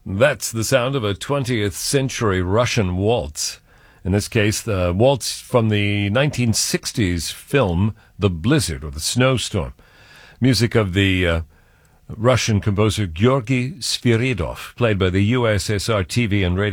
That's the sound of a 20th century Russian waltz. In this case, the waltz from the 1960s film The Blizzard, or The Snowstorm. Music of the Russian composer Georgy Sviridov, played by the USSR TV and radio